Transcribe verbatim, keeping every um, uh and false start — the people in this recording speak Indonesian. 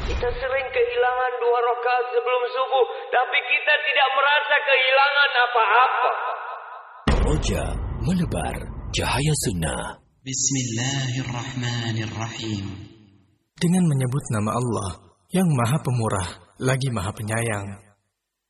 Kita sering kehilangan dua rakaat sebelum subuh, tapi kita tidak merasa kehilangan apa-apa. Roja menebar cahaya sunnah. Bismillahirrahmanirrahim. Dengan menyebut nama Allah yang Maha Pemurah lagi Maha Penyayang.